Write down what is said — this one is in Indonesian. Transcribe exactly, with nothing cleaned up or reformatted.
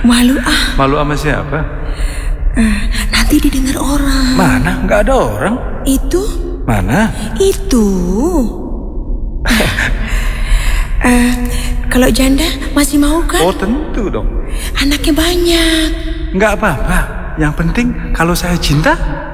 Malu ah. Malu sama siapa? Uh, nanti didengar orang. Mana? Nggak ada orang. Itu? Mana? Itu. uh, Kalau janda masih mau kan? Oh tentu dong. Anaknya banyak. Nggak apa-apa. Yang penting kalau saya cinta,